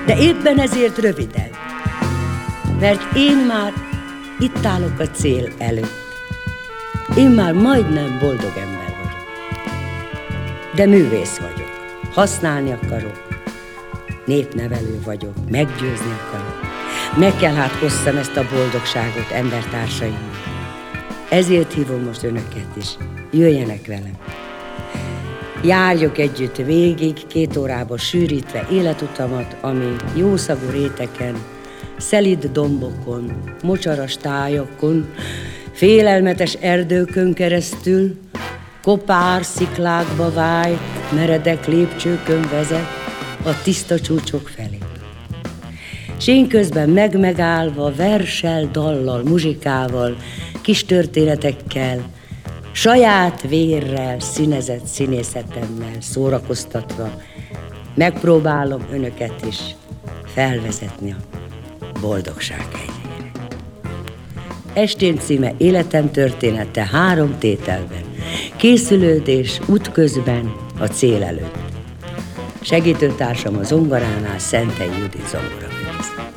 de éppen ezért röviden, mert én már itt állok a cél előtt. Én már majdnem boldog ember vagyok, de művész vagyok, használni akarok, népnevelő vagyok, meggyőzni akarok. Meg kell hát osszam ezt a boldogságot embertársaimmal. Ezért hívom most önöket is, jöjjenek velem. Járjuk együtt végig, 2 órába sűrítve életutamat, ami jószagú réteken, szelíd dombokon, mocsaras tájakon, félelmetes erdőkön keresztül, kopár sziklákba vájt, meredek lépcsőkön vezet a tiszta csúcsok felé. S én közben megmegállva, verssel, dallal, muzsikával, kis történetekkel, saját vérrel, színezett színészetemmel szórakoztatva megpróbálom önöket is felvezetni a boldogság helyére. Estén címe Életem története 3 tételben, készülődés útközben, a cél előtt. Segítőtársam a zongoránál Szentely Judit zongoraművész.